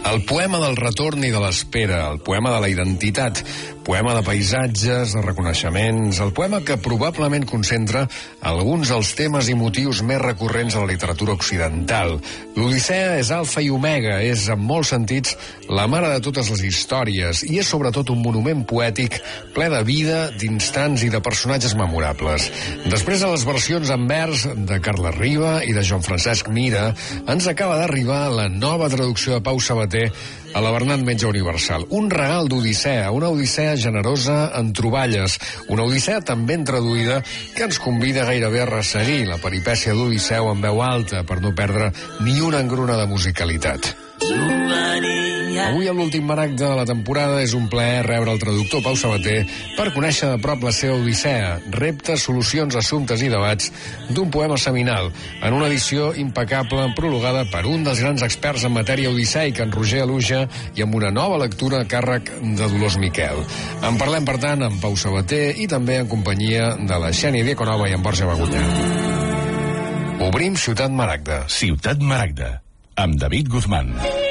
El poema del retorn i de l'espera, el poema de la identitat, poema de paisatges, de reconeixements, el poema que probablement concentra alguns dels temes i motius més recurrents a la literatura occidental. L'Odissea és alfa i omega, és en molts sentits la mare de totes les històries i és sobretot un monument poètic ple de vida, d'instants i de personatges memorables. Després de les versions en vers de Carles Riba i de Joan Francesc Mira, ens acaba d'arribar la nova traducció de Pau Sabater a la Bernat Metge Universal. Un regal d'Odissea, una Odissea generosa en troballes, una Odissea tan ben traduïda que ens convida gairebé a resseguir la peripècia d'Odisseu en veu alta per no perdre ni una engruna de musicalitat. Avui, a l'últim maragde de la temporada, és un plaer rebre el traductor Pau Sabater per conèixer de prop la seva Odissea, reptes, solucions, assumptes i debats d'un poema seminal, en una edició impecable prologada per un dels grans experts en matèria odisseica, en Roger Aluja, i amb una nova lectura a càrrec de Dolors Miquel. En parlem, per tant, amb Pau Sabater i també en companyia de la Xènia Dieconova i en Borja Bagullà. Obrim Ciutat Maragda. Ciutat Maragda, amb David Guzmán.